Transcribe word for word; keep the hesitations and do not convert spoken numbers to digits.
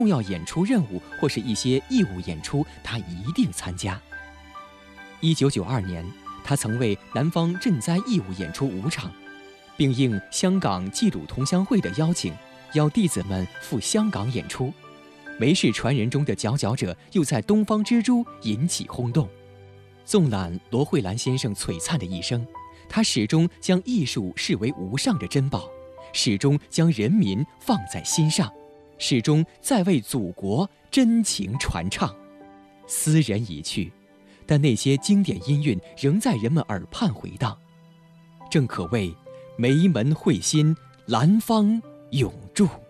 重要演出任务或是一些义务演出，他一定参加。一九九二年，他曾为南方赈灾义务演出五场，并应香港济鲁同乡会的邀请，邀弟子们赴香港演出。梅氏传人中的佼佼者又在东方之珠引起轰动。纵览罗慧兰先生璀璨的一生，他始终将艺术视为无上的珍宝，始终将人民放在心上，始终在为祖国真情传唱。斯人已去，但那些经典音韵仍在人们耳畔回荡，正可谓梅门慧心，兰芳永驻。